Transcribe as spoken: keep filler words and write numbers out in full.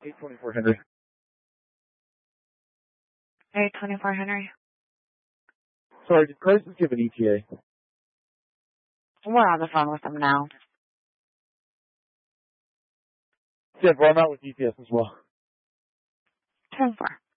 eight twenty-four Henry. eight twenty-four Henry. Sorry, did Crisis give an E T A? We're on the phone with them now. Yeah, well, I'm out with E T S as well. ten four.